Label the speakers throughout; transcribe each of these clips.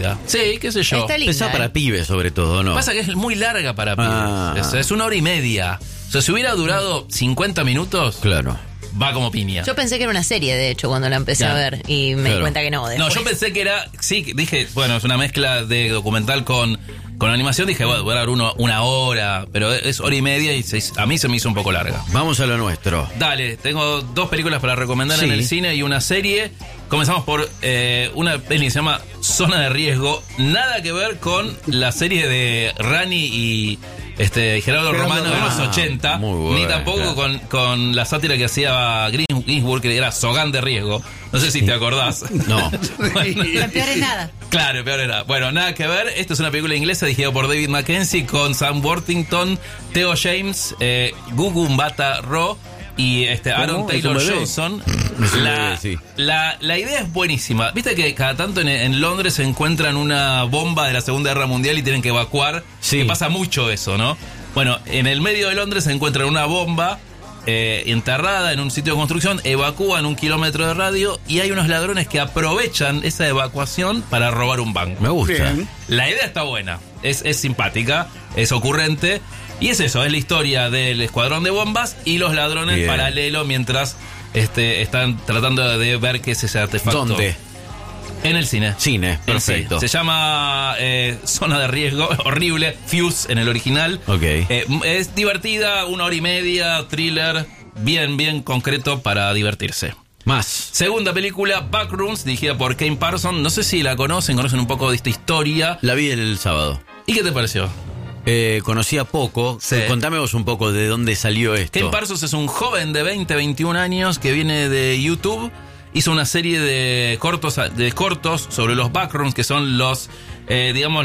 Speaker 1: Sí, qué sé yo.
Speaker 2: Está linda.
Speaker 3: Pensaba para pibes, sobre todo, ¿no?
Speaker 1: Pasa que es muy larga para pibes.
Speaker 3: Ah.
Speaker 1: Es 1 hora y media. O sea, si hubiera durado 50 minutos,
Speaker 3: Claro.
Speaker 1: va como piña.
Speaker 2: Yo pensé que era una serie, de hecho, cuando la empecé a ver. Y me di cuenta que no.
Speaker 1: No,
Speaker 2: después.
Speaker 1: yo pensé que era... Sí, dije, bueno, es una mezcla de documental con animación. Dije, bueno, voy a dar una hora. Pero es hora y media y a mí se me hizo un poco larga.
Speaker 3: Vamos a lo nuestro.
Speaker 1: Dale, tengo 2 películas para recomendar
Speaker 3: Sí.
Speaker 1: en el cine y una serie. Comenzamos por una peli que se llama Zona de Riesgo. Nada que ver con la serie de Rani y Gerardo Romano de los 80.
Speaker 3: muy buena.
Speaker 1: Ni tampoco con la sátira que hacía Greensburg, que era Sogán de Riesgo. No sé si te acordás.
Speaker 3: No.
Speaker 4: La peor es nada.
Speaker 1: Claro, peor era. Bueno, nada que ver. Esto es una película inglesa dirigida por David Mackenzie con Sam Worthington, Theo James, Gugu Mbatha Raw y Aaron Taylor Johnson.
Speaker 3: Sí.
Speaker 1: La idea es buenísima. Viste que cada tanto en Londres se encuentran una bomba de la Segunda Guerra Mundial y tienen que evacuar.
Speaker 3: Sí.
Speaker 1: Que pasa mucho eso, ¿no? Bueno, en el medio de Londres se encuentran una bomba enterrada en un sitio de construcción, evacúan 1 kilómetro de radio y hay unos ladrones que aprovechan esa evacuación para robar un banco.
Speaker 3: Me gusta.
Speaker 5: Bien.
Speaker 1: La idea está buena, es simpática, es ocurrente y es eso, es la historia del escuadrón de bombas y los ladrones
Speaker 3: Bien.
Speaker 1: paralelo mientras están tratando de ver qué es ese artefacto.
Speaker 3: ¿Dónde?
Speaker 1: En el cine.
Speaker 3: Cine, perfecto.
Speaker 1: Se llama Zona de Riesgo, horrible, Fuse en el original.
Speaker 3: Ok.
Speaker 1: Es divertida, 1 hora y media, thriller, bien concreto para divertirse.
Speaker 3: Más.
Speaker 1: Segunda película, Backrooms, dirigida por Kane Parsons. No sé si la conocen un poco de esta historia.
Speaker 3: La vi el sábado.
Speaker 1: ¿Y qué te pareció?
Speaker 3: Conocía poco.
Speaker 1: Sí.
Speaker 3: Contame vos un poco de dónde salió esto.
Speaker 1: Kane Parsons es un joven de 21 años que viene de YouTube. Hizo una serie de cortos sobre los backrooms, que son los, digamos,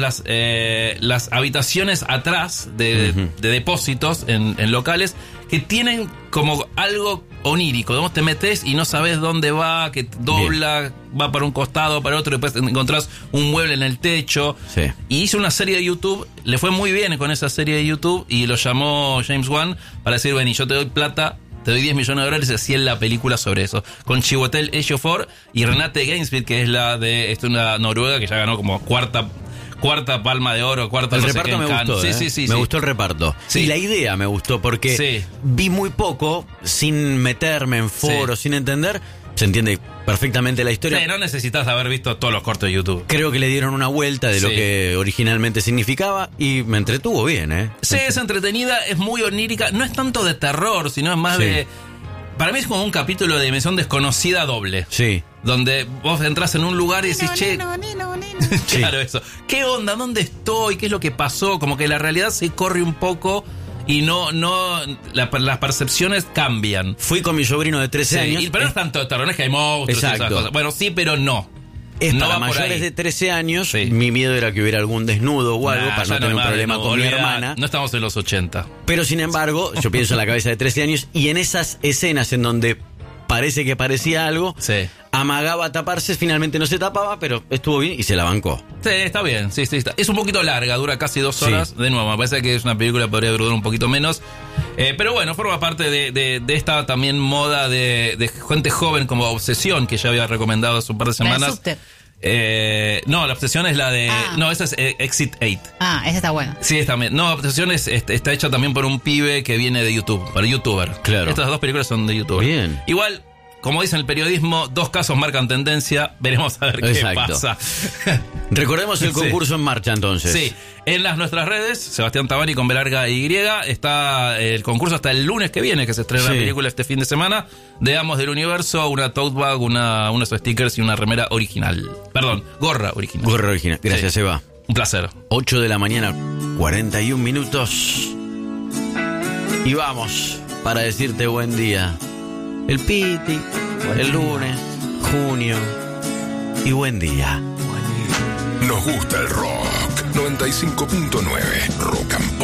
Speaker 1: las habitaciones atrás de depósitos en locales que tienen como algo onírico. Digamos, te metes y no sabes dónde va, que dobla, va para un costado, para otro, y después encontrás un mueble en el techo.
Speaker 3: Sí.
Speaker 1: Y hizo una serie de YouTube, le fue muy bien con esa serie de YouTube y lo llamó James Wan para decir, vení, yo te doy plata, te doy $10 millones y hacía la película sobre eso. Con Chiwetel Ejiofor y Renate Gainsfield, que es una noruega que ya ganó como cuarta palma de oro, cuarta
Speaker 3: El
Speaker 1: no sé
Speaker 3: reparto
Speaker 1: qué en
Speaker 3: me
Speaker 1: Cannes.
Speaker 3: gustó.
Speaker 1: Sí.
Speaker 3: Me gustó el reparto.
Speaker 1: Sí.
Speaker 3: Y la idea me gustó porque
Speaker 1: Sí.
Speaker 3: vi muy poco, sin meterme en foros, sin entender. Se entiende perfectamente la historia.
Speaker 1: Sí, no necesitas haber visto todos los cortos de YouTube.
Speaker 3: Creo que le dieron una vuelta de lo
Speaker 1: Sí.
Speaker 3: que originalmente significaba y me entretuvo bien, ¿eh?
Speaker 1: Sí, es entretenida, es muy onírica. No es tanto de terror, sino es más
Speaker 3: Sí.
Speaker 1: de... Para mí es como un capítulo de Dimensión Desconocida doble.
Speaker 3: Sí.
Speaker 1: Donde vos entras en un lugar y decís, che...
Speaker 3: Sí.
Speaker 1: Claro, eso. ¿Qué onda? ¿Dónde estoy? ¿Qué es lo que pasó? Como que la realidad se corre un poco y las percepciones cambian.
Speaker 3: Fui con mi sobrino de 13 años.
Speaker 1: Pero no es tanto de terror, no es que hay monstruos y
Speaker 3: Exacto.
Speaker 1: esas cosas. Bueno, sí, pero no.
Speaker 3: Es
Speaker 1: no
Speaker 3: para
Speaker 1: va por
Speaker 3: mayores
Speaker 1: ahí.
Speaker 3: de 13 años.
Speaker 1: Sí.
Speaker 3: Mi miedo era que hubiera algún desnudo o algo
Speaker 1: Nah,
Speaker 3: para
Speaker 1: ya
Speaker 3: no tener
Speaker 1: hay
Speaker 3: un
Speaker 1: más
Speaker 3: problema
Speaker 1: desnudo,
Speaker 3: con mi
Speaker 1: olvidá,
Speaker 3: hermana.
Speaker 1: No estamos en los 80.
Speaker 3: Pero sin embargo, yo pienso en la cabeza de 13 años y en esas escenas en donde parece que parecía algo,
Speaker 1: Sí.
Speaker 3: amagaba taparse, finalmente no se tapaba, pero estuvo bien y se la bancó.
Speaker 1: Sí, está bien. Sí, está. Es un poquito larga, dura casi 2
Speaker 3: Sí.
Speaker 1: horas. De nuevo, me parece que es una película que podría durar un poquito menos. Pero bueno, forma parte de esta también moda de gente joven como Obsesión, que ya había recomendado hace un par de
Speaker 4: La de
Speaker 1: semanas.
Speaker 4: Subter.
Speaker 1: No, la Obsesión es la de...
Speaker 4: Ah.
Speaker 1: No, esa es Exit 8.
Speaker 4: Ah, esa está buena.
Speaker 1: Sí, también. No, Obsesión está hecha también por un pibe que viene de YouTube, para YouTuber.
Speaker 3: Claro.
Speaker 1: Estas 2 películas son de YouTuber.
Speaker 3: Bien.
Speaker 1: Igual, como dice en el periodismo, 2 casos marcan tendencia. Veremos a ver qué
Speaker 3: Exacto.
Speaker 1: pasa.
Speaker 3: Recordemos el
Speaker 1: Sí.
Speaker 3: concurso en marcha entonces.
Speaker 1: Sí, en nuestras redes, Sebastián Tabani con B larga y, está el concurso hasta el lunes que viene, que se estrena
Speaker 3: Sí.
Speaker 1: la película este fin de semana, de Amos del Universo, una tote bag, unos stickers y una remera original. Perdón, gorra original.
Speaker 3: Gorra original. Gracias,
Speaker 1: Sí.
Speaker 3: Eva.
Speaker 1: Un placer.
Speaker 3: 8 de la mañana, 41 minutos. Y vamos para decirte buen día. El Piti, el lunes, junio. Y buen día.
Speaker 6: Nos gusta el rock. 95.9 Rock and Pop.